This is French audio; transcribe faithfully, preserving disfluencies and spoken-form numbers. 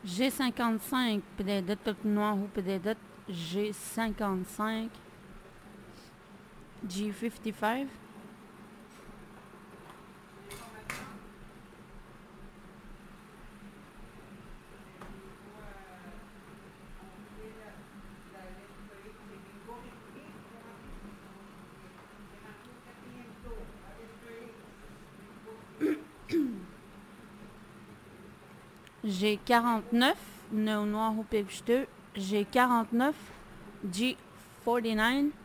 G cinquante-cinq بداية noir ou بداية G cinquante-cinq G fifty-five G quarante-neuf néo noir ou pépiteux G quarante-neuf G forty-nine